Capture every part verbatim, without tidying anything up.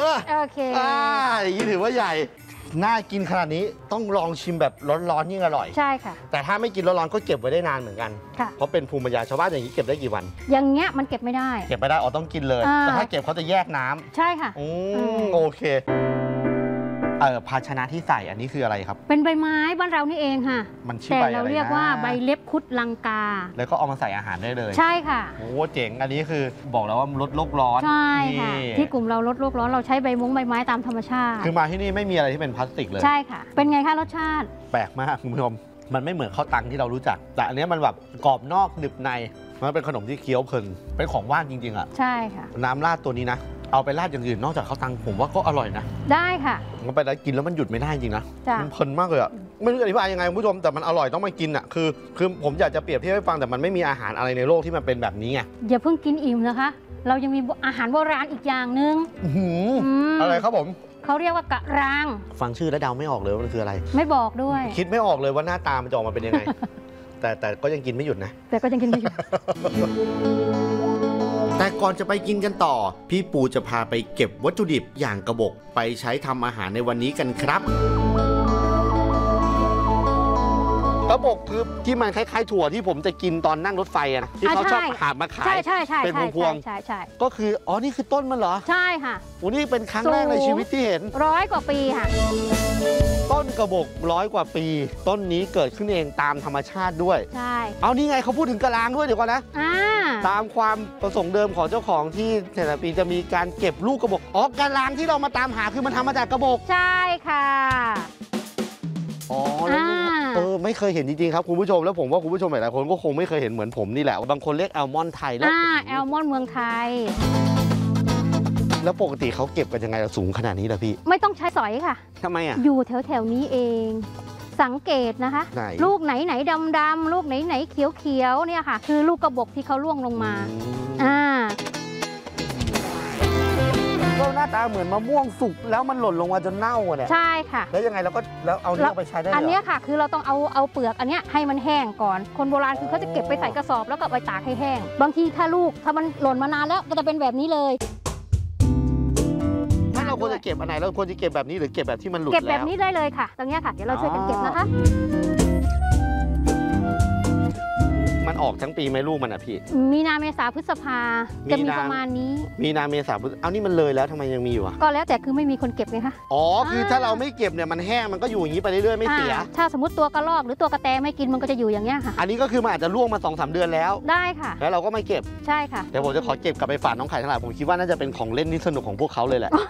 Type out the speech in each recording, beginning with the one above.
โอเคอ่าอย่างนี้ถือว่าใหญ่น่ากินขนาดนี้ต้องลองชิมแบบร้อนๆยิ่งอร่อยใช่ค่ะแต่ถ้าไม่กินร้อนๆก็เก็บไว้ได้นานเหมือนกันค่ะเพราะเป็นภูมิปัญญาชาวบ้านอย่างนี้เก็บได้กี่วันอย่างเงี้ยมันเก็บไม่ได้เก็บไม่ได้อ๋อต้องกินเลยแต่ถ้าเก็บเขาจะแยกน้ำใช่ค่ะอืมโอเคเออภาชนะที่ใส่อันนี้คืออะไรครับเป็นใบไม้บ้านเรานี่เองค่ะมันชื่อใบอะไรนะแต่เราเรียกว่าใบเล็บคุดลังกาแล้วก็เอามาใส่อาหารได้เลยใช่ค่ะโอ้เจ๋งอันนี้คือบอกแล้วว่าลดโลกร้อนใช่ค่ะที่กลุ่มเราลดโลกร้อนเราใช้ใบมุ้งใบไม้ตามธรรมชาติคือมาที่นี่ไม่มีอะไรที่เป็นพลาสติกเลยใช่ค่ะเป็นไงคะรสชาติแปลกมากคุณผู้ชมมันไม่เหมือนข้าวตังที่เรารู้จักแต่อันนี้มันแบบกรอบนอกหนึบในมันเป็นขนมที่เคี้ยวเพลินเป็นของว่างจริงๆอ่ะใช่ค่ะน้ำราดตัวนี้นะเอาไปราดอย่างอื่นนอกจากข้าวตังผมว่าก็อร่อยนะได้ค่ะมันไปแล้วกินแล้วมันหยุดไม่ได้จริงนะมันเพลินมากเลยอ่ะไม่รู้จะอธิบายยังไงคุณผู้ชมแต่มันอร่อยต้องมากินอ่ะคือคือผมอยากจะเปรียบเทียบให้ฟังแต่มันไม่มีอาหารอะไรในโลกที่มันเป็นแบบนี้ไงอย่าเพิ่งกินอิ่มนะคะเรายังมีอาหารโบราณอีกอย่างหนึ่งอะไรครับผมเขาเรียกว่ากะรางฟังชื่อแล้วเดาไม่ออกเลยว่ามันคืออะไรไม่บอกด้วยคิดไม่ออกเลยว่าหน้าตามันจะออกมาเป็นยังไง แต่แต่ก็ยังกินไม่หยุดนะแต่ก็ยังกินไม่หยุดแต่ก่อนจะไปกินกันต่อพี่ปูจะพาไปเก็บวัตถุดิบอย่างกระบอกไปใช้ทำอาหารในวันนี้กันครับกระบอกคือที่มันคล้ายๆถั่วที่ผมจะกินตอนนั่งรถไฟอะนะที่เขาชอบหามาขายใช่ใช่ใช่เป็นพวงๆก็คืออ๋อนี่คือต้นมันเหรอใช่ค่ะโอ้นี่เป็นครั้งแรกในชีวิตที่เห็นร้อยกว่าปีค่ะต้นกระบอกร้อยกว่าปีต้นนี้เกิดขึ้นเองตามธรรมชาติด้วยใช่เอานี่ไงเขาพูดถึงกะลางด้วยเดี๋ยวก่อนนะตามความประสงค์เดิมของเจ้าของที่แต่ละปีจะมีการเก็บลูกกระบอกอ๋อกะลางที่เรามาตามหาคือมันทำมาจากกระบอกใช่ค่ะอ๋อแล้วเออไม่เคยเห็นจริงๆครับคุณผู้ชมแล้วผมว่าคุณผู้ชมหลายๆคนก็คงไม่เคยเห็นเหมือนผมนี่แหละบางคนเรียกแอลมอนด์ไทยแล้วอ่าแอลมอนด์เมืองไทยแล้วปกติเขาเก็บกันยังไงสูงขนาดนี้ล่ะพี่ไม่ต้องใช้สอยค่ะทำไมอ่ะอยู่แถวแถวนี้เองสังเกตนะคะลูกไหนไหนดำดำลูกไหนไหนเขียวเขียวเนี่ยค่ะคือลูกกระบอกที่เขาล่วงลงมาอ่าก็หน้าตาเหมือนมะม่วงสุกแล้วมันหล่นลงมาจนเน่าเนี่ยใช่ค่ะแล้วยังไงเราก็แล้วเอาเนื้อไปใช้ได้เหรออันนี้ค่ะคือเราต้องเอาเอาเปลือกอันนี้ให้มันแห้งก่อนคนโบราณคือเขาจะเก็บไปใส่กระสอบแล้วก็ไปตากให้แห้งบางทีถ้าลูกถ้ามันหล่นมานานแล้วก็จะเป็นแบบนี้เลยถ้าเราควรจะเก็บอันไหนเราควรจะเก็บแบบนี้หรือเก็บแบบที่มันหลุดแล้วเก็บแบบนี้ได้เลยค่ะตรงนี้ค่ะเดี๋ยวเราช่วยกันเก็บนะคะมันออกทั้งปีไหมลูกมันอ่ะพี่มีนาเมษาพฤษภาจะมีประมาณนี้มีนาเมษาพฤษเอานี่มันเลยแล้วทำไมยังมีอยู่อ่ะก็แล้วแต่คือไม่มีคนเก็บไงคะอ๋อคือถ้าเราไม่เก็บเนี่ยมันแห้งมันก็อยู่อย่างนี้ไปเรื่อยๆไม่เสียถ้าสมมติตัวกระรอกหรือตัวกระแตไม่กินมันก็จะอยู่อย่างเงี้ยค่ะอันนี้ก็คือมันอาจจะล่วงมา สองสาม เดือนแล้วได้ค่ะแล้วเราก็ไม่เก็บใช่ค่ะเดี๋ยวผมจะขอเก็บกลับไปฝากน้องไข่ทั้งหลายผมคิดว่าน่าจะเป็นของเล่นที่สนุกของพวกเขาเลยแหละ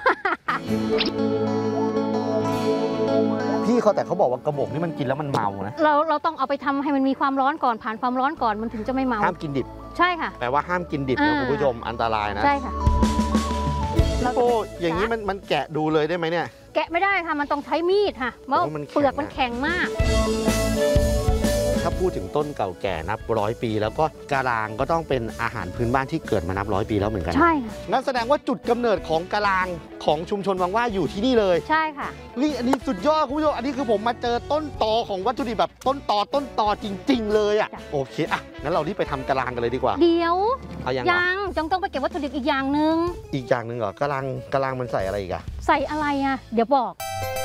พี่เขาแต่เขาบอกว่ากระบอกนี่มันกินแล้วมันเมานะเราเราต้องเอาไปทำให้มันมีความร้อนก่อนผ่านความร้อนก่อนมันถึงจะไม่เมาห้ามกินดิบใช่ค่ะแปลว่าห้ามกินดิบนะคุณผู้ชมอันตรายนะใช่ค่ะโอ้อย่างนี้มันมันแกะดูเลยได้ไหมเนี่ยแกะไม่ได้ค่ะมันต้องใช้มีดค่ะเพราะเปลือกมันแข็งมากถ้าพูดถึงต้นเก่าแก่นับร้อยปีแล้วก็กะลางก็ต้องเป็นอาหารพื้นบ้านที่เกิดมานับร้อยปีแล้วเหมือนกันใช่ค่ะนั่นแสดงว่าจุดกำเนิดของกะลางของชุมชนวังว่าอยู่ที่นี่เลยใช่ค่ะนี่อันนี้สุดยอดคุณผู้ชมอันนี้คือผมมาเจอต้นตอของวัตถุดิบแบบต้นตอต้นตอจริงๆเลยอ่ะโอเคอ่ะงั้นเรารีบไปทำกะลางกันเลยดีกว่าเดี๋ยวยังยังจังต้องไปเก็บวัตถุดิบอีกอย่างหนึ่งอีกอย่างหนึ่งเหรอกะลางกะลางมันใส่อะไรอีกอะใส่อะไรอ่ะเดี๋ยวบอก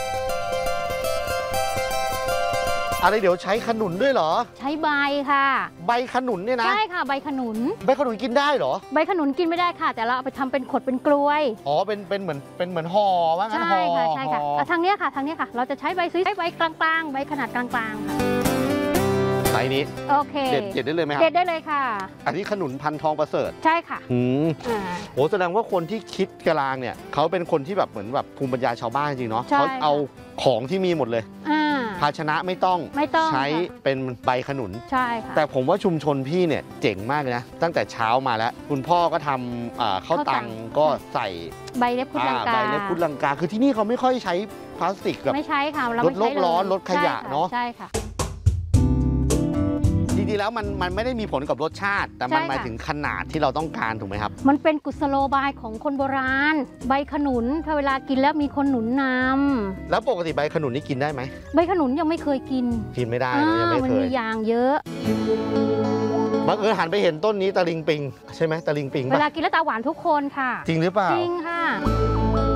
อะไรเดี๋ยวใช้ขนุนด้วยเหรอใช้ใบค่ะใบขนุนเนี่ยนะใช่ค่ะใบขนุนใบขนุนกินได้เหรอใบขนุนกินไม่ได้ค่ะแต่เราเอาไปทำเป็นขดเป็นกลวยอ๋อเป็นเป็นเหมือนเป็นเหมือนห่อว่างั้นห่อใช่ค่ะใช่ค่ะทางเนี้ยค่ะทางเนี้ยค่ะเราจะใช้ใบซื้อใช้ใบกลางๆใบขนาดกลางๆค่ะไซส์นี้โอเคเด็ดเด็ดได้เลยไหมครับเด็ดได้เลยค่ะอันนี้ขนุนพันทองประเสริฐใช่ค่ะอืมโอ้แสดงว่าคนที่คิดกะลางเนี่ยเขาเป็นคนที่แบบเหมือนแบบภูมิปัญญาชาวบ้านจริงเนาะเขาเอาของที่มีหมดเลยภาชนะไม่ต้องไม่ต้องใช้เป็นใบขนุนใช่ค่ะแต่ผมว่าชุมชนพี่เนี่ยเจ๋งมากเลยนะตั้งแต่เช้ามาแล้วคุณพ่อก็ทำข้าวตังก็ใส่ใบเล็บพุดลังกาใบเล็บพุดลังกาคือที่นี่เขาไม่ค่อยใช้พลาสติกแบบไม่ใช้ค่ะลดโลกร้อนลดขยะเนาะใช่ค่ะจริงๆแล้วมันมันไม่ได้มีผลกับรสชาติแต่มันหมายถึงขนาดที่เราต้องการถูกไหมครับมันเป็นกุศโลบายของคนโบราณใบขนุนถ้าเวลากินแล้วมีคนหนุนนำแล้วปกติใบขนุนนี่กินได้ไหมใบขนุนยังไม่เคยกินกินไม่ได้ยังไม่เคยมันมียางเยอะบังเอิญหันไปเห็นต้นนี้ตะลิงปิงใช่ไหมตะลิงปิงเวลากินแล้วตาหวานทุกคนค่ะจริงหรือเปล่าจริงค่ะ